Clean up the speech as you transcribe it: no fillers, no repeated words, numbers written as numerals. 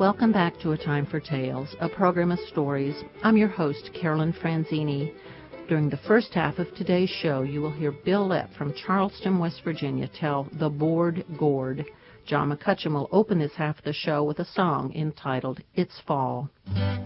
welcome back to A Time for Tales, a program of stories. I'm your host, Carolyn Franzini. During the first half of today's show, you will hear Bill Lepp from Charleston, West Virginia, tell The Board Gourd. John McCutcheon will open this half of the show with a song entitled It's Fall.